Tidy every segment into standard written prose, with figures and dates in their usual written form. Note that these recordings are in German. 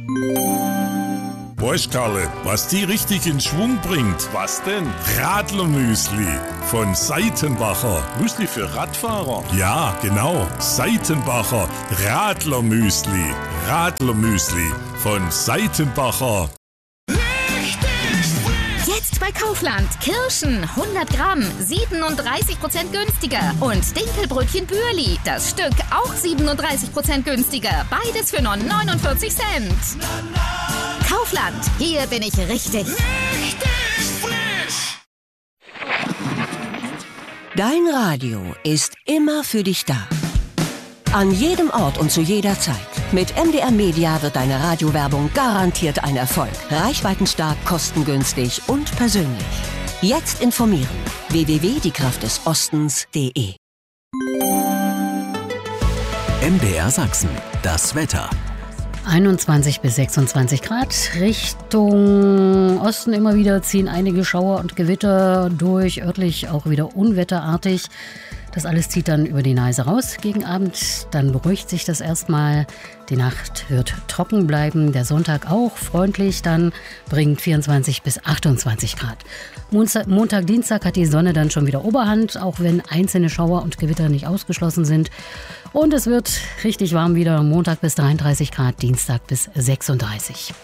Weißt Karle, was die richtig in Schwung bringt? Was denn? Radlermüsli von Seitenbacher. Müsli für Radfahrer? Ja, genau. Seitenbacher Radlermüsli. Radlermüsli von Seitenbacher. Jetzt bei Kaufland. Kirschen 100 Gramm, 37% günstiger. Und Dinkelbrötchen Bürli, das Stück auch 37% günstiger. Beides für nur 49 Cent. Kaufland, hier bin ich richtig. Richtig frisch! Dein Radio ist immer für dich da. An jedem Ort und zu jeder Zeit. Mit MDR Media wird deine Radiowerbung garantiert ein Erfolg. Reichweitenstark, kostengünstig und persönlich. Jetzt informieren. www.diekraftdesostens.de. MDR Sachsen, das Wetter. 21 bis 26 Grad. Richtung Osten immer wieder ziehen einige Schauer und Gewitter durch, örtlich auch wieder unwetterartig. Das alles zieht dann über die Neiße raus gegen Abend. Dann beruhigt sich das erstmal. Die Nacht wird trocken bleiben. Der Sonntag auch freundlich. Dann bringt 24 bis 28 Grad. Montag, Dienstag hat die Sonne dann schon wieder Oberhand, auch wenn einzelne Schauer und Gewitter nicht ausgeschlossen sind. Und es wird richtig warm wieder. Montag bis 33 Grad, Dienstag bis 36.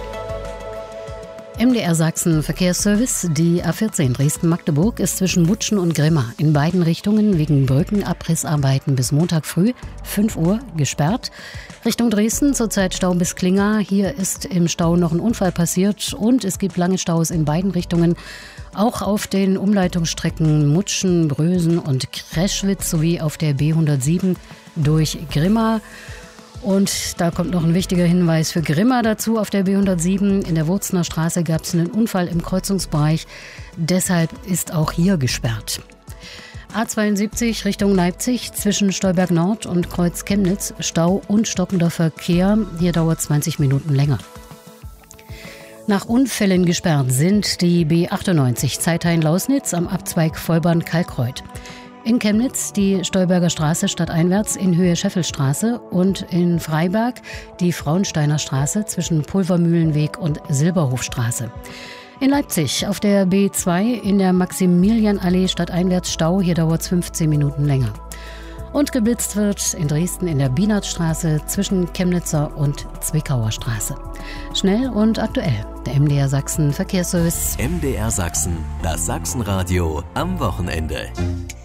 MDR Sachsen Verkehrsservice. Die A14 Dresden-Magdeburg ist zwischen Mutschen und Grimma in beiden Richtungen wegen Brückenabrissarbeiten bis Montag früh 5 Uhr gesperrt. Richtung Dresden zurzeit Stau bis Klinga. Hier ist im Stau noch ein Unfall passiert und es gibt lange Staus in beiden Richtungen. Auch auf den Umleitungsstrecken Mutschen, Brösen und Kreschwitz sowie auf der B107 durch Grimma. Und da kommt noch ein wichtiger Hinweis für Grimma dazu. Auf der B107 in der Wurzner Straße gab es einen Unfall im Kreuzungsbereich. Deshalb ist auch hier gesperrt. A72 Richtung Leipzig zwischen Stolberg Nord und Kreuz Chemnitz. Stau und stockender Verkehr. Hier dauert 20 Minuten länger. Nach Unfällen gesperrt sind die B98 Zeithain-Lausnitz am Abzweig Vollbahn-Kalkreuth. In Chemnitz die Stolberger Straße stadteinwärts in Höhe Scheffelstraße und in Freiberg die Frauensteiner Straße zwischen Pulvermühlenweg und Silberhofstraße. In Leipzig auf der B2 in der Maximilianallee stadteinwärts Stau, hier dauert es 15 Minuten länger. Und geblitzt wird in Dresden in der Bienatzstraße zwischen Chemnitzer und Zwickauer Straße. Schnell und aktuell, der MDR Sachsen Verkehrsservice. MDR Sachsen, das Sachsenradio am Wochenende.